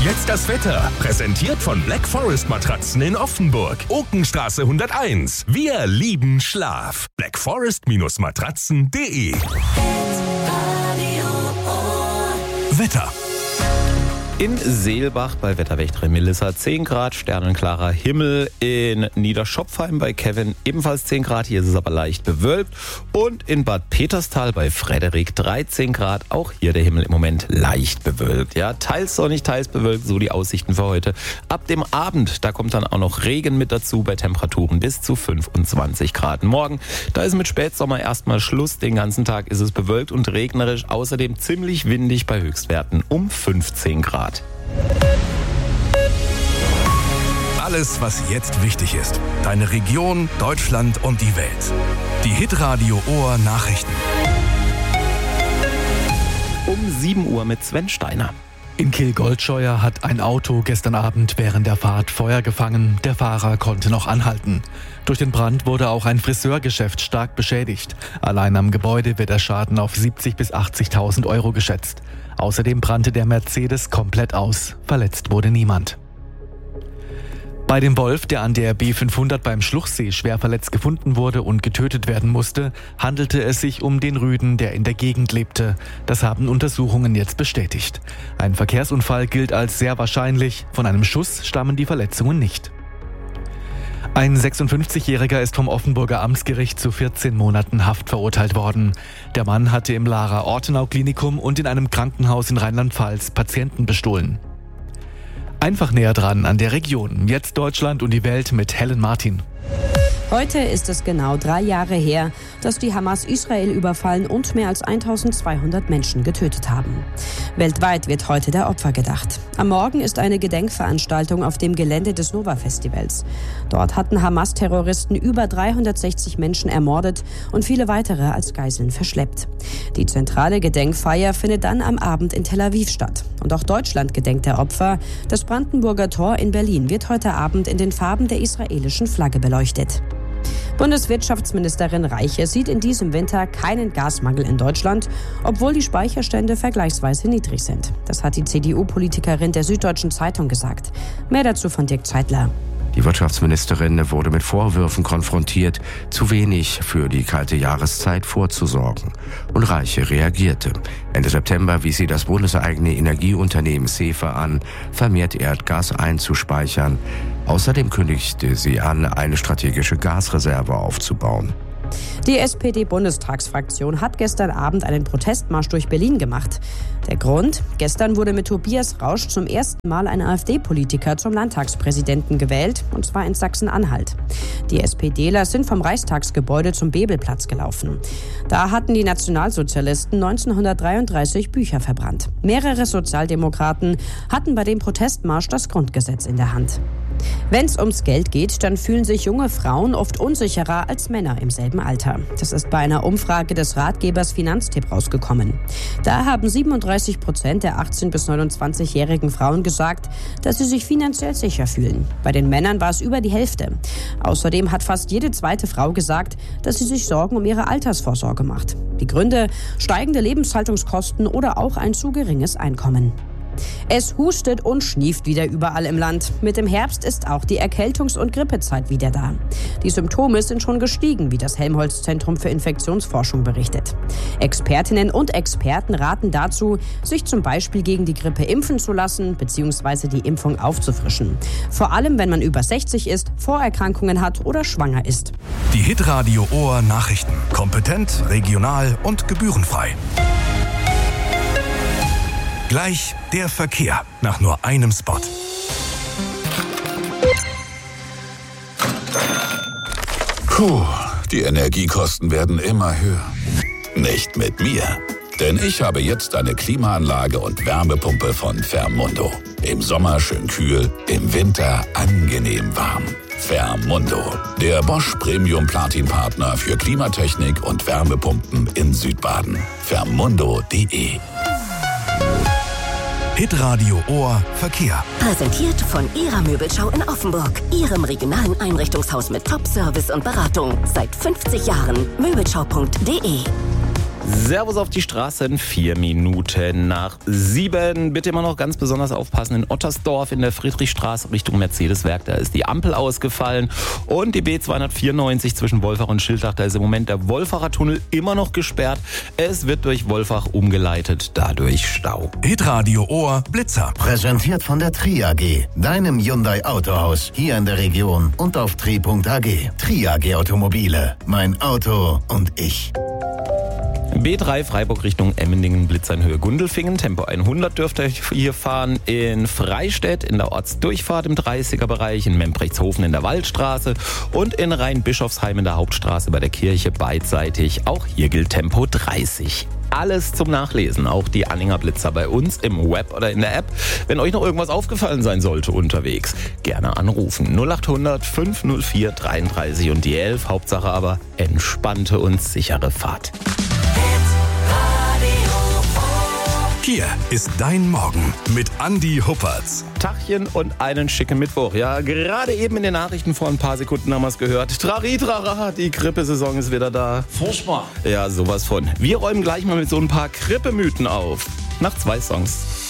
Jetzt das Wetter. Präsentiert von Black Forest Matratzen in Offenburg. Okenstraße 101. Wir lieben Schlaf. blackforest-matratzen.de. Wetter. In Seelbach bei Wetterwächterin Melissa 10 Grad, sternenklarer Himmel. In Niederschopfheim bei Kevin ebenfalls 10 Grad, hier ist es aber leicht bewölkt. Und in Bad Peterstal bei Frederik 13 Grad, auch hier der Himmel im Moment leicht bewölkt. Ja, teils sonnig, teils bewölkt, so die Aussichten für heute. Ab dem Abend, da kommt dann auch noch Regen mit dazu bei Temperaturen bis zu 25 Grad. Morgen, da ist mit Spätsommer erstmal Schluss. Den ganzen Tag ist es bewölkt und regnerisch, außerdem ziemlich windig bei Höchstwerten um 15 Grad. Alles, was jetzt wichtig ist. Deine Region, Deutschland und die Welt. Die Hitradio Ohr Nachrichten. Um 7 Uhr mit Sven Steiner. In Kiel-Goldscheuer hat ein Auto gestern Abend während der Fahrt Feuer gefangen. Der Fahrer konnte noch anhalten. Durch den Brand wurde auch ein Friseurgeschäft stark beschädigt. Allein am Gebäude wird der Schaden auf 70.000 bis 80.000 Euro geschätzt. Außerdem brannte der Mercedes komplett aus. Verletzt wurde niemand. Bei dem Wolf, der an der B500 beim Schluchsee schwer verletzt gefunden wurde und getötet werden musste, handelte es sich um den Rüden, der in der Gegend lebte. Das haben Untersuchungen jetzt bestätigt. Ein Verkehrsunfall gilt als sehr wahrscheinlich. Von einem Schuss stammen die Verletzungen nicht. Ein 56-Jähriger ist vom Offenburger Amtsgericht zu 14 Monaten Haft verurteilt worden. Der Mann hatte im Lara-Ortenau-Klinikum und in einem Krankenhaus in Rheinland-Pfalz Patienten bestohlen. Einfach näher dran an der Region. Jetzt Deutschland und die Welt mit Helen Martin. Heute ist es genau 3 Jahre her, dass die Hamas Israel überfallen und mehr als 1200 Menschen getötet haben. Weltweit wird heute der Opfer gedacht. Am Morgen ist eine Gedenkveranstaltung auf dem Gelände des Nova-Festivals. Dort hatten Hamas-Terroristen über 360 Menschen ermordet und viele weitere als Geiseln verschleppt. Die zentrale Gedenkfeier findet dann am Abend in Tel Aviv statt. Und auch Deutschland gedenkt der Opfer. Das Brandenburger Tor in Berlin wird heute Abend in den Farben der israelischen Flagge beleuchtet. Bundeswirtschaftsministerin Reiche sieht in diesem Winter keinen Gasmangel in Deutschland, obwohl die Speicherstände vergleichsweise niedrig sind. Das hat die CDU-Politikerin der Süddeutschen Zeitung gesagt. Mehr dazu von Dirk Zeitler. Die Wirtschaftsministerin wurde mit Vorwürfen konfrontiert, zu wenig für die kalte Jahreszeit vorzusorgen. Und Reiche reagierte. Ende September wies sie das bundeseigene Energieunternehmen SEFE an, vermehrt Erdgas einzuspeichern. Außerdem kündigte sie an, eine strategische Gasreserve aufzubauen. Die SPD-Bundestagsfraktion hat gestern Abend einen Protestmarsch durch Berlin gemacht. Der Grund? Gestern wurde mit Tobias Rausch zum ersten Mal ein AfD-Politiker zum Landtagspräsidenten gewählt, und zwar in Sachsen-Anhalt. Die SPDler sind vom Reichstagsgebäude zum Bebelplatz gelaufen. Da hatten die Nationalsozialisten 1933 Bücher verbrannt. Mehrere Sozialdemokraten hatten bei dem Protestmarsch das Grundgesetz in der Hand. Wenn es ums Geld geht, dann fühlen sich junge Frauen oft unsicherer als Männer im selben Alter. Das ist bei einer Umfrage des Ratgebers Finanztipp rausgekommen. Da haben 37% der 18- bis 29-jährigen Frauen gesagt, dass sie sich finanziell sicher fühlen. Bei den Männern war es über die Hälfte. Außerdem hat fast jede zweite Frau gesagt, dass sie sich Sorgen um ihre Altersvorsorge macht. Die Gründe: steigende Lebenshaltungskosten oder auch ein zu geringes Einkommen. Es hustet und schnieft wieder überall im Land. Mit dem Herbst ist auch die Erkältungs- und Grippezeit wieder da. Die Symptome sind schon gestiegen, wie das Helmholtz-Zentrum für Infektionsforschung berichtet. Expertinnen und Experten raten dazu, sich zum Beispiel gegen die Grippe impfen zu lassen bzw. die Impfung aufzufrischen. Vor allem, wenn man über 60 ist, Vorerkrankungen hat oder schwanger ist. Die Hitradio Ohr Nachrichten. Kompetent, regional und gebührenfrei. Gleich der Verkehr nach nur einem Spot. Puh, die Energiekosten werden immer höher. Nicht mit mir. Denn ich habe jetzt eine Klimaanlage und Wärmepumpe von Fermundo. Im Sommer schön kühl, im Winter angenehm warm. Fermundo, der Bosch Premium Platin Partner für Klimatechnik und Wärmepumpen in Südbaden. Fermundo.de. Hitradio Ohr Verkehr. Präsentiert von Ihrer Möbelschau in Offenburg. Ihrem regionalen Einrichtungshaus mit Top-Service und Beratung. Seit 50 Jahren. Möbelschau.de. Servus auf die Straßen, 4 Minuten nach 7. Bitte immer noch ganz besonders aufpassen in Ottersdorf in der Friedrichstraße Richtung Mercedeswerk. Da ist die Ampel ausgefallen und die B294 zwischen Wolfach und Schildach. Da ist im Moment der Wolfacher Tunnel immer noch gesperrt. Es wird durch Wolfach umgeleitet, dadurch Stau. Hitradio Ohr Blitzer. Präsentiert von der Tri AG, deinem Hyundai Autohaus hier in der Region und auf tri.ag. Tri AG Automobile, mein Auto und ich. B3 Freiburg Richtung Emmendingen, Blitzer in Höhe Gundelfingen. Tempo 100 dürft ihr hier fahren. In Freistädt in der Ortsdurchfahrt im 30er-Bereich, in Membrechtshofen in der Waldstraße und in Rheinbischofsheim in der Hauptstraße bei der Kirche beidseitig. Auch hier gilt Tempo 30. Alles zum Nachlesen, auch die Anhänger Blitzer bei uns im Web oder in der App. Wenn euch noch irgendwas aufgefallen sein sollte unterwegs, gerne anrufen. 0800 504 33 und die 11. Hauptsache aber entspannte und sichere Fahrt. Hier ist dein Morgen mit Andi Huppertz. Tachchen und einen schicken Mittwoch. Ja, gerade eben in den Nachrichten vor ein paar Sekunden haben wir es gehört. Trari-trara, die Grippesaison ist wieder da. Furchtbar. Ja, sowas von. Wir räumen gleich mal mit so ein paar Grippemythen auf. Nach 2 Songs.